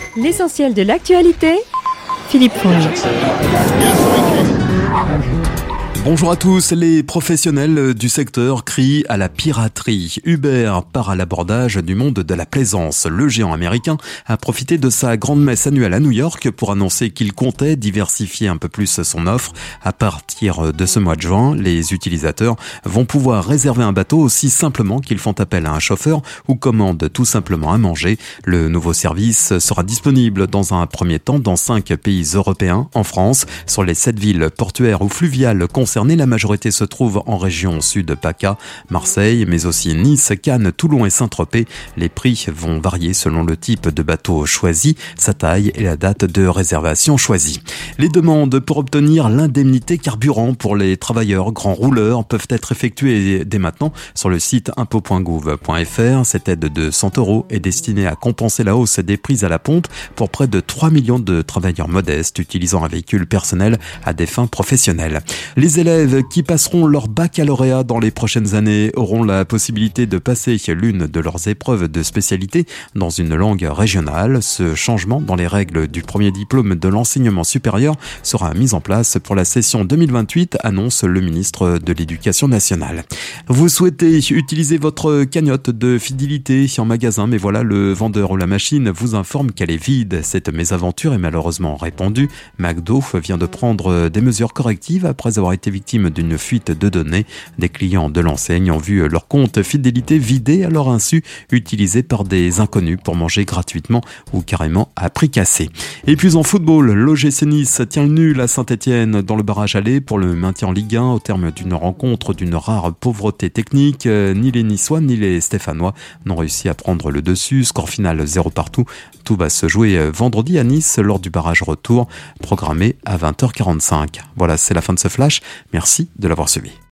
L'essentiel de l'actualité, Philippe Fonge. Bonjour à tous, les professionnels du secteur crient à la piraterie. Uber part à l'abordage du monde de la plaisance. Le géant américain a profité de sa grande messe annuelle à New York pour annoncer qu'il comptait diversifier un peu plus son offre. À partir de ce mois de juin, les utilisateurs vont pouvoir réserver un bateau aussi simplement qu'ils font appel à un chauffeur ou commandent tout simplement à manger. Le nouveau service sera disponible dans un premier temps dans 5 pays européens, en France, sur les 7 villes portuaires ou fluviales concernées. La majorité se trouve en région sud PACA, Marseille, mais aussi Nice, Cannes, Toulon et Saint-Tropez. Les prix vont varier selon le type de bateau choisi, sa taille et la date de réservation choisie. Les demandes pour obtenir l'indemnité carburant pour les travailleurs grands rouleurs peuvent être effectuées dès maintenant sur le site impôt.gouv.fr. Cette aide de 100 € est destinée à compenser la hausse des prix à la pompe pour près de 3 millions de travailleurs modestes utilisant un véhicule personnel à des fins professionnelles. Les élèves qui passeront leur baccalauréat dans les prochaines années auront la possibilité de passer l'une de leurs épreuves de spécialité dans une langue régionale. Ce changement dans les règles du premier diplôme de l'enseignement supérieur sera mis en place pour la session 2028, annonce le ministre de l'Éducation nationale. Vous souhaitez utiliser votre cagnotte de fidélité en magasin, mais voilà, le vendeur ou la machine vous informe qu'elle est vide. Cette mésaventure est malheureusement répandue. McDo vient de prendre des mesures correctives après avoir été victime d'une fuite de données. Des clients de l'enseigne ont vu leur compte fidélité vidé à leur insu, utilisé par des inconnus pour manger gratuitement ou carrément à prix cassé. Et puis en football, l'OGC Nice tient le nul à Saint-Etienne dans le barrage aller pour le maintien en Ligue 1 au terme d'une rencontre d'une rare pauvreté technique. Ni les Niçois ni les Stéphanois n'ont réussi à prendre le dessus. Score final 0 partout. Tout va se jouer vendredi à Nice lors du barrage retour programmé à 20h45. Voilà, c'est la fin de ce flash. Merci de l'avoir suivi.